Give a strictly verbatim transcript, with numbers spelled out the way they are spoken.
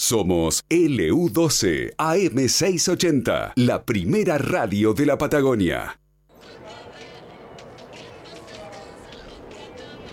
Somos L U doce A M seiscientos ochenta, la primera radio de la Patagonia.